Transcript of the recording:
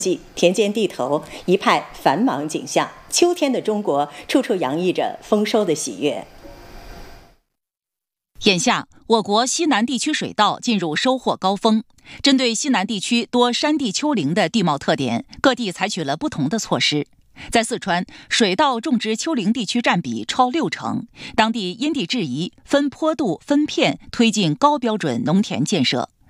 田间地头一派繁忙景象，秋天的中国处处洋溢着丰收的喜悦。 眼下，我国西南地区水稻进入收获高峰。针对西南地区多山地丘陵的地貌特点，各地采取了不同的措施。在四川，水稻种植丘陵地区占比超60%，当地因地制宜，分坡度、分片推进高标准农田建设。